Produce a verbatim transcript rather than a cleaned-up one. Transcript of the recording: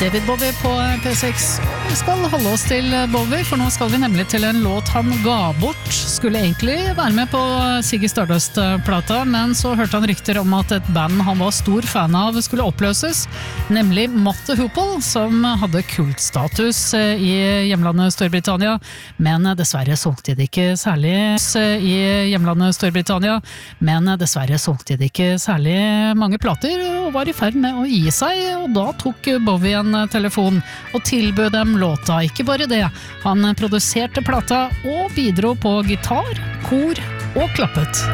David Bowie på P seks. Vi skal holde oss til Bowie, for nå skal vi nemlig til en låt han ga bort. Skulle egentlig være med på Ziggy Stardust-plata, men så hørte han rykter om at et band han var stor fan av skulle oppløses, nemlig Mott the Hoople, som hadde kultstatus i hjemlandet Storbritannia, men dessverre solgte de ikke særlig i hjemlandet Storbritannia, men dessverre solgte de ikke særlig mange plater og var i ferd med å gi seg, og da tok Bowie en telefon og tilbød dem låta. Ikke bare det, han produserte plata og bidro på gitar, kor og klappet.